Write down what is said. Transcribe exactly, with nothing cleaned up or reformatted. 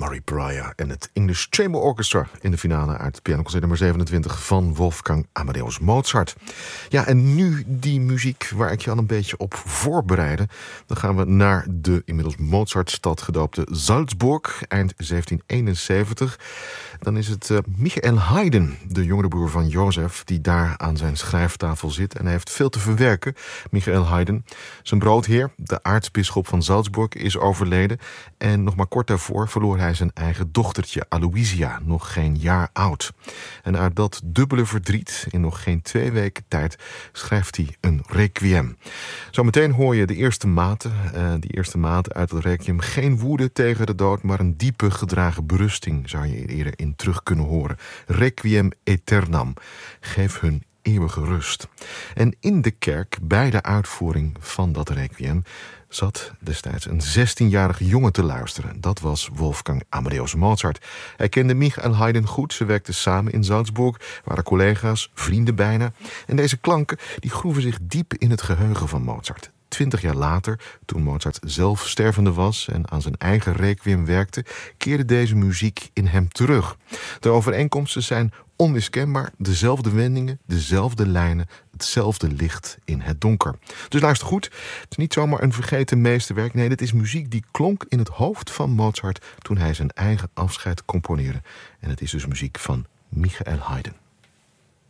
Murray Pariah en het English Chamber Orchestra in de finale uit pianoconcert nummer zevenentwintig van Wolfgang Amadeus Mozart. Ja, en nu die muziek waar ik je al een beetje op voorbereidde. Dan gaan we naar de inmiddels Mozartstad gedoopte Salzburg, eind zeventien eenenzeventig. Dan is het uh, Michael Haydn, de jongere broer van Jozef, die daar aan zijn schrijftafel zit. En hij heeft veel te verwerken, Michael Haydn. Zijn broodheer, de aartsbisschop van Salzburg, is overleden. En nog maar kort daarvoor verloor hij zijn eigen dochtertje, Aloysia, nog geen jaar oud. En uit dat dubbele verdriet, in nog geen twee weken tijd, schrijft hij een requiem. Zometeen hoor je de eerste maten, uh, die eerste maten uit het requiem. Geen woede tegen de dood, maar een diepe gedragen berusting, zou je eerder in terug kunnen horen. Requiem aeternam. Geef hun eeuwige rust. En in de kerk, bij de uitvoering van dat requiem, zat destijds een zestienjarige jongen te luisteren. Dat was Wolfgang Amadeus Mozart. Hij kende Michael Haydn goed. Ze werkten samen in Salzburg, waren collega's, vrienden bijna. En deze klanken die groeven zich diep in het geheugen van Mozart. Twintig jaar later, toen Mozart zelf stervende was en aan zijn eigen requiem werkte, keerde deze muziek in hem terug. De overeenkomsten zijn onmiskenbaar, dezelfde wendingen, dezelfde lijnen, hetzelfde licht in het donker. Dus luister goed, het is niet zomaar een vergeten meesterwerk. Nee, dit is muziek die klonk in het hoofd van Mozart toen hij zijn eigen afscheid componeerde. En het is dus muziek van Michael Haydn.